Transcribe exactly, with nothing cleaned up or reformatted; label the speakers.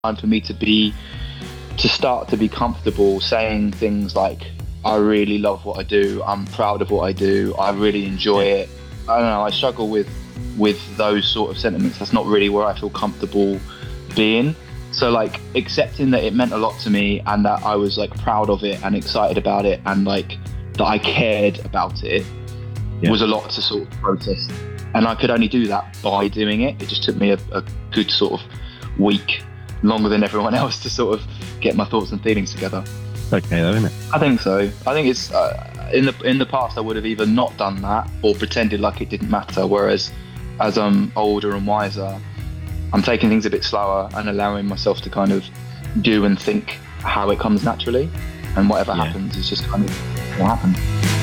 Speaker 1: time for me to be to start to be comfortable saying things like, I really love what I do, I'm proud of what I do, I really enjoy it. I don't know, I struggle with with those sort of sentiments. That's not really where I feel comfortable being. So like accepting that it meant a lot to me and that I was like proud of it and excited about it and like that I cared about it yeah. was a lot to sort of process. And I could only do that by doing it. It just took me a, a good sort of week, longer than everyone else, to sort of get my thoughts and feelings together.
Speaker 2: Okay though, isn't it?
Speaker 1: I think so. I think it's uh, in the in the past I would have either not done that or pretended like it didn't matter. Whereas as I'm older and wiser, I'm taking things a bit slower and allowing myself to kind of do and think how it comes naturally, and whatever yeah. happens is just kind of what happens.